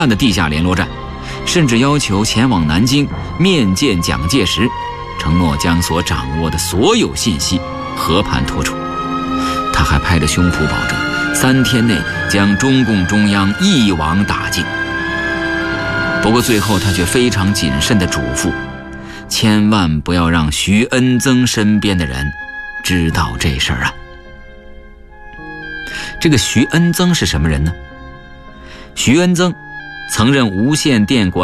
的地下联络站，甚至要求前往南京面见蒋介石，承诺将所掌握的所有信息和盘托出。他还拍着胸脯保证3天内将中共中央一网打尽。不过最后他却非常谨慎地嘱咐，千万不要让徐恩曾身边的人知道这事儿啊。这个徐恩曾是什么人呢？徐恩曾曾任无线电管